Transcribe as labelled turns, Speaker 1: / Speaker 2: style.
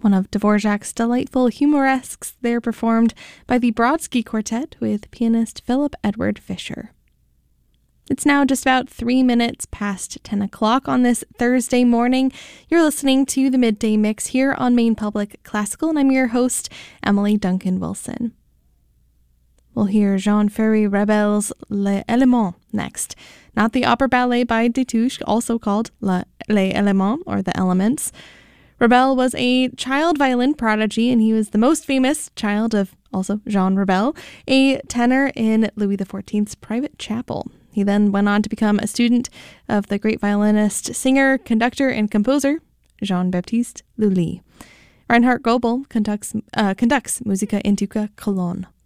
Speaker 1: one of Dvorak's delightful humoresques there performed by the Brodsky Quartet with pianist Philip Edward Fisher. It's now just about 3 minutes past 10 o'clock on this Thursday morning. You're listening to the Midday Mix here on Maine Public Classical, and I'm your host, Emily Duncan Wilson. We'll hear Jean-Ferry Rebel's Les Éléments next. Not the opera ballet by Destouches, also called Les Éléments, or The Elements. Rebel was a child violin prodigy, and he was the most famous child of also Jean Rebel, a tenor in Louis XIV's private chapel. He then went on to become a student of the great violinist, singer, conductor, and composer Jean-Baptiste Lully. Reinhard Goebel conducts Musica Indica Cologne.